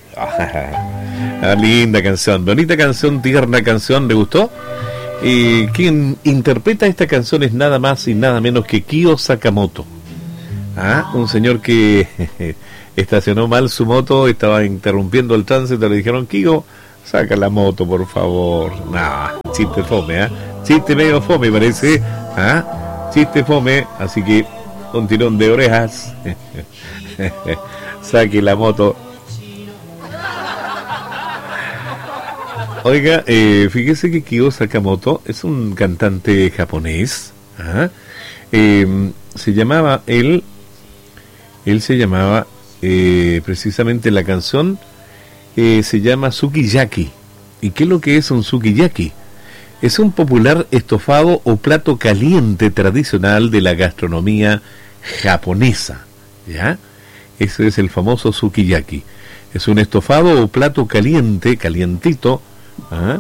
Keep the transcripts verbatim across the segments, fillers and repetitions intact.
Ah, linda canción, bonita canción, tierna canción, ¿le gustó? Eh, quien interpreta esta canción es nada más y nada menos que Kyo Sakamoto. Ah, un señor que estacionó mal su moto, estaba interrumpiendo el tránsito, le dijeron: Kyo, saca la moto, por favor. Nah, chiste fome, ¿ah? ¿eh? Chiste medio fome, parece. ¿Ah? Chiste fome, así que un tirón de orejas. Saque la moto. Oiga, eh, fíjese que Kyo Sakamoto es un cantante japonés. ¿Ah? Eh, se llamaba él, él se llamaba eh, precisamente la canción eh, se llama Sukiyaki. ¿Y qué es lo que es un sukiyaki? Es un popular estofado o plato caliente tradicional de la gastronomía japonesa. ¿Ya? Ese es el famoso sukiyaki. Es un estofado o plato caliente, calientito, ¿ah?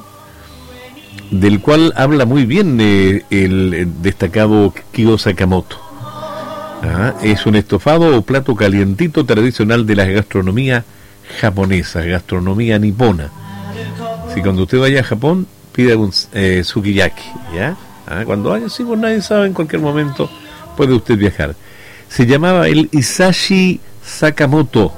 del cual habla muy bien eh, el destacado Kyo Sakamoto. ¿Ah? Es un estofado o plato calientito tradicional de la gastronomía japonesa, gastronomía nipona. Si cuando usted vaya a Japón, pida un eh, sukiyaki, ¿ya? ¿Ah? Cuando vaya, sí, pues nadie sabe, en cualquier momento puede usted viajar. Se llamaba el Isashi Sakamoto.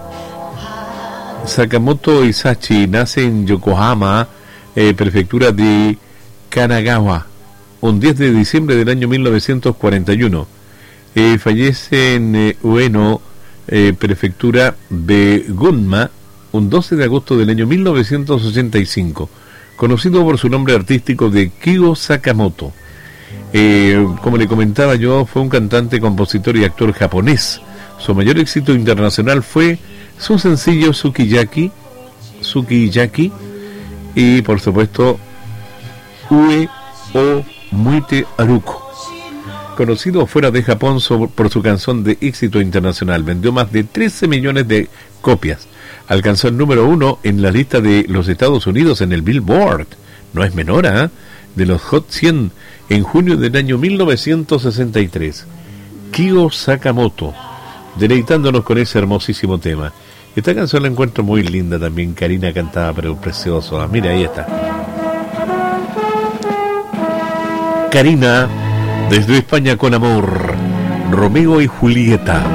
Sakamoto Isashi nace en Yokohama, eh, prefectura de Kanagawa, un diez de diciembre del año mil novecientos cuarenta y uno. Eh, fallece en eh, Ueno, eh, prefectura de Gunma, un doce de agosto del año mil novecientos ochenta y cinco, conocido por su nombre artístico de Kyo Sakamoto. Eh, como le comentaba yo, fue un cantante, compositor y actor japonés. Su mayor éxito internacional fue su sencillo Sukiyaki, Sukiyaki, y por supuesto Ue o Muite Aruko. Conocido fuera de Japón por su canción de éxito internacional, vendió más de trece millones de copias. Alcanzó el número uno en la lista de los Estados Unidos en el Billboard, no es menor, ¿eh? de los Hot cien en junio del año mil novecientos sesenta y tres. Kyo Sakamoto, deleitándonos con ese hermosísimo tema. Esta canción la encuentro muy linda también. Karina cantaba, pero precioso. Ah, mira, ahí está. Karina, desde España con amor, Romeo y Julieta.